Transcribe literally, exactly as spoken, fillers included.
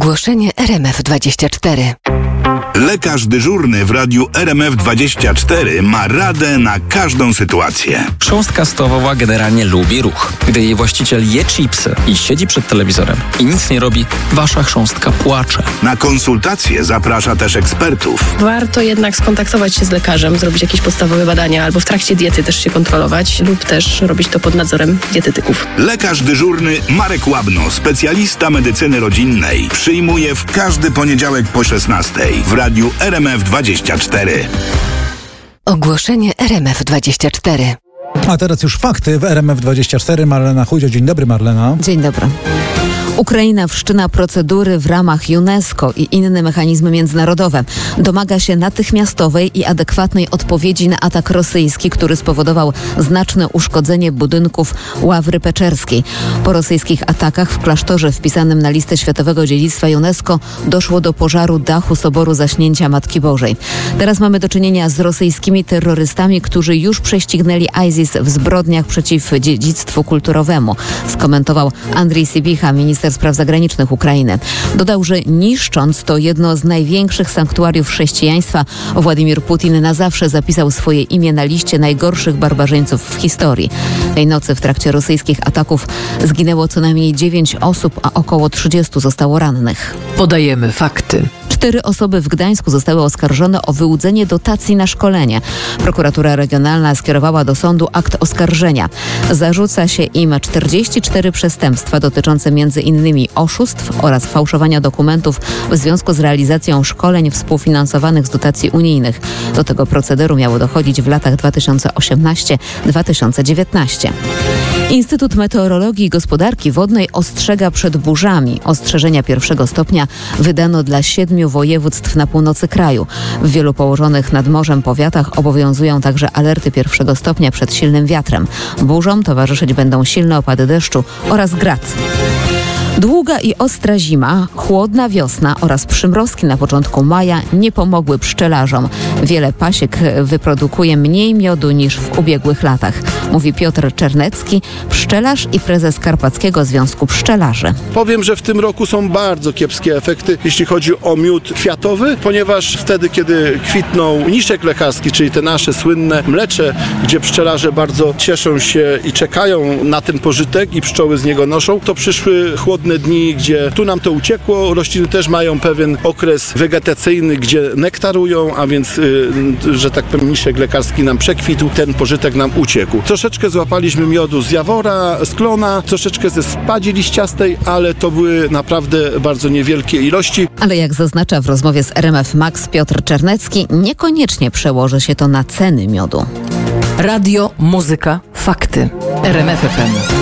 Ogłoszenie R M F dwadzieścia cztery. Lekarz dyżurny w radiu R M F dwadzieścia cztery ma radę na każdą sytuację. Chrząstka stołowa generalnie lubi ruch. Gdy jej właściciel je chipsy i siedzi przed telewizorem i nic nie robi, wasza chrząstka płacze. Na konsultacje zaprasza też ekspertów. Warto jednak skontaktować się z lekarzem, zrobić jakieś podstawowe badania albo w trakcie diety też się kontrolować lub też robić to pod nadzorem dietetyków. Lekarz dyżurny Marek Łabno, specjalista medycyny rodzinnej, przyjmuje w każdy poniedziałek po szesnastej w radiu R M F dwadzieścia cztery. Ogłoszenie R M F dwadzieścia cztery. A teraz już fakty w R M F dwadzieścia cztery. Marlena Chudzio. Dzień dobry, Marlena. Dzień dobry. Ukraina wszczyna procedury w ramach UNESCO i inne mechanizmy międzynarodowe. Domaga się natychmiastowej i adekwatnej odpowiedzi na atak rosyjski, który spowodował znaczne uszkodzenie budynków Ławry Peczerskiej. Po rosyjskich atakach w klasztorze wpisanym na listę Światowego Dziedzictwa UNESCO doszło do pożaru dachu Soboru Zaśnięcia Matki Bożej. Teraz mamy do czynienia z rosyjskimi terrorystami, którzy już prześcignęli ISIS w zbrodniach przeciw dziedzictwu kulturowemu, skomentował Andrii Sybicha, minister spraw zagranicznych Ukrainy. Dodał, że niszcząc to jedno z największych sanktuariów chrześcijaństwa, Władimir Putin na zawsze zapisał swoje imię na liście najgorszych barbarzyńców w historii. Tej nocy w trakcie rosyjskich ataków zginęło co najmniej dziewięć osób, a około trzydziestu zostało rannych. Podajemy fakty. Cztery osoby w Gdańsku zostały oskarżone o wyłudzenie dotacji na szkolenie. Prokuratura Regionalna skierowała do sądu akt oskarżenia. Zarzuca się im czterdzieści cztery przestępstwa dotyczące między innymi oszustw oraz fałszowania dokumentów w związku z realizacją szkoleń współfinansowanych z dotacji unijnych. Do tego procederu miało dochodzić w latach dwa tysiące osiemnastym do dwa tysiące dziewiętnastego. Instytut Meteorologii i Gospodarki Wodnej ostrzega przed burzami. Ostrzeżenia pierwszego stopnia wydano dla siedmiu województw na północy kraju. W wielu położonych nad morzem powiatach obowiązują także alerty pierwszego stopnia przed silnym wiatrem. Burzom towarzyszyć będą silne opady deszczu oraz grad. Długa i ostra zima, chłodna wiosna oraz przymrozki na początku maja nie pomogły pszczelarzom. Wiele pasiek wyprodukuje mniej miodu niż w ubiegłych latach, mówi Piotr Czernecki, pszczelarz i prezes Karpackiego Związku Pszczelarzy. Powiem, że w tym roku są bardzo kiepskie efekty, jeśli chodzi o miód kwiatowy, ponieważ wtedy, kiedy kwitną mniszek lekarski, czyli te nasze słynne mlecze, gdzie pszczelarze bardzo cieszą się i czekają na ten pożytek i pszczoły z niego noszą, to przyszły chłodne dni, gdzie tu nam to uciekło. Rośliny też mają pewien okres wegetacyjny, gdzie nektarują, a więc, y, że tak powiem, mniszek lekarski nam przekwitł, ten pożytek nam uciekł. Troszeczkę złapaliśmy miodu z jawora, z klona, troszeczkę ze spadzi liściastej, ale to były naprawdę bardzo niewielkie ilości. Ale jak zaznacza w rozmowie z R M F Max Piotr Czernecki, niekoniecznie przełoży się to na ceny miodu. Radio, muzyka, fakty. R M F F M.